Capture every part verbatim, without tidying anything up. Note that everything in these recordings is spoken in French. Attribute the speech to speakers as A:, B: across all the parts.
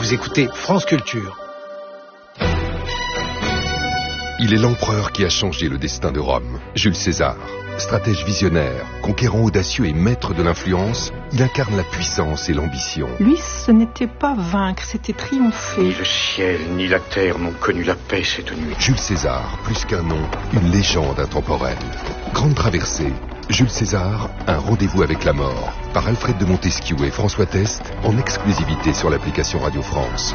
A: Vous écoutez France Culture.
B: Il est l'empereur qui a changé le destin de Rome, Jules César. Stratège visionnaire, conquérant audacieux et maître de l'influence, il incarne la puissance et l'ambition.
C: Lui, ce n'était pas vaincre, c'était triompher.
D: Ni le ciel, ni la terre n'ont connu la paix cette nuit.
B: Jules César, plus qu'un nom, une légende intemporelle. Grande traversée, Jules César, un rendez-vous avec la mort, par Alfred de Montesquieu et François Test, en exclusivité sur l'application Radio France.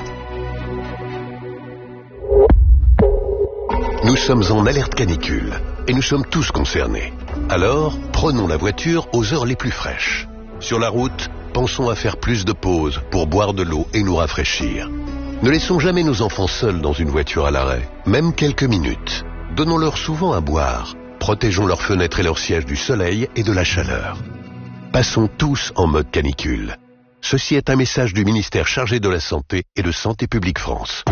E: Nous sommes en alerte canicule et nous sommes tous concernés. Alors, prenons la voiture aux heures les plus fraîches. Sur la route, pensons à faire plus de pauses pour boire de l'eau et nous rafraîchir. Ne laissons jamais nos enfants seuls dans une voiture à l'arrêt, même quelques minutes. Donnons-leur souvent à boire. Protégeons leurs fenêtres et leurs sièges du soleil et de la chaleur. Passons tous en mode canicule. Ceci est un message du ministère chargé de la Santé et de Santé publique France.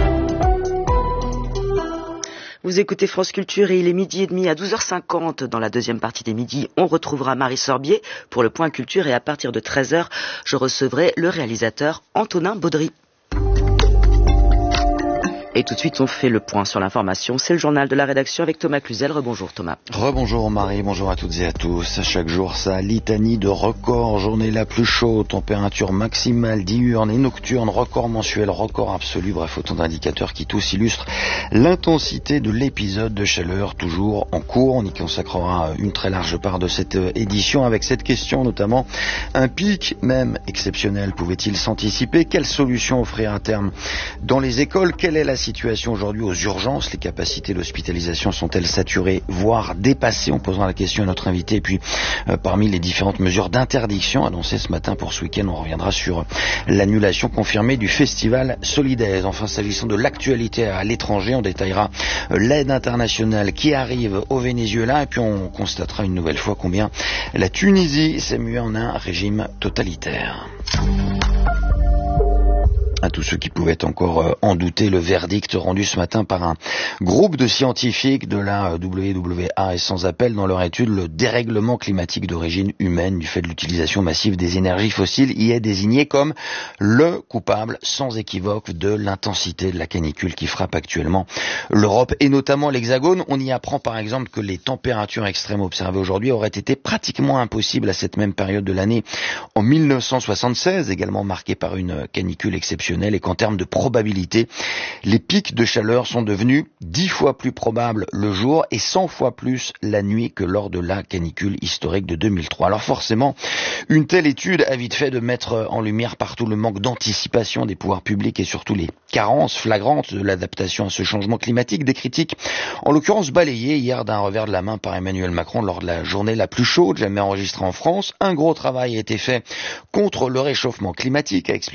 F: Vous écoutez France Culture et il est midi et demi à douze heures cinquante. Dans la deuxième partie des midis, on retrouvera Marie Sorbier pour le Point Culture et à partir de treize heures, je recevrai le réalisateur Antonin Baudry. Et tout de suite, on fait le point sur l'information. C'est le journal de la rédaction avec Thomas Cluzel. Rebonjour Thomas.
G: Rebonjour Marie, bonjour à toutes et à tous. Chaque jour, sa litanie de records. Journée la plus chaude, température maximale, diurne et nocturne, record mensuel, record absolu. Bref, autant d'indicateurs qui tous illustrent l'intensité de l'épisode de chaleur toujours en cours. On y consacrera une très large part de cette édition avec cette question notamment. Un pic, même exceptionnel, pouvait-il s'anticiper? Quelle solution offrir à terme dans les écoles? Quelle est la situation aujourd'hui aux urgences? Les capacités d'hospitalisation sont-elles saturées, voire dépassées? On posera la question à notre invité. Et puis, euh, parmi les différentes mesures d'interdiction annoncées ce matin pour ce week-end, on reviendra sur l'annulation confirmée du festival Solidaise. Enfin, s'agissant de l'actualité à l'étranger, on détaillera l'aide internationale qui arrive au Venezuela. Et puis, on constatera une nouvelle fois combien la Tunisie s'est muée en un régime totalitaire. À tous ceux qui pouvaient encore en douter, le verdict rendu ce matin par un groupe de scientifiques de la W W A est sans appel dans leur étude. Le dérèglement climatique d'origine humaine du fait de l'utilisation massive des énergies fossiles y est désigné comme le coupable sans équivoque de l'intensité de la canicule qui frappe actuellement l'Europe et notamment l'Hexagone. On y apprend par exemple que les températures extrêmes observées aujourd'hui auraient été pratiquement impossibles à cette même période de l'année en mille neuf cent soixante-seize, également marquée par une canicule exceptionnelle, et qu'en termes de probabilité, les pics de chaleur sont devenus dix fois plus probables le jour et cent fois plus la nuit que lors de la canicule historique de deux mille trois. Alors forcément, une telle étude a vite fait de mettre en lumière partout le manque d'anticipation des pouvoirs publics et surtout les carences flagrantes de l'adaptation à ce changement climatique. Des critiques, en l'occurrence balayées hier d'un revers de la main par Emmanuel Macron lors de la journée la plus chaude jamais enregistrée en France. Un gros travail a été fait contre le réchauffement climatique, a expliqué